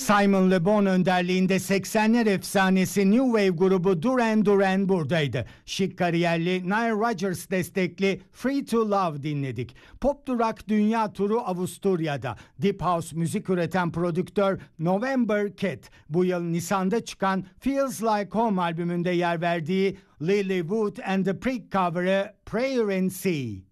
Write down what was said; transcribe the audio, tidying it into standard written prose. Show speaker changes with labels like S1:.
S1: Simon Le Bon önderliğinde 80'ler efsanesi New Wave grubu Duran Duran buradaydı. Şık kariyerli Nile Rodgers destekli Free to Love dinledik. Pop Rock Dünya Turu Avusturya'da. Deep House müzik üreten prodüktör November Cat bu yıl Nisan'da çıkan Feels Like Home albümünde yer verdiği Lily Wood and the Prick cover'ı Prayer and Sea.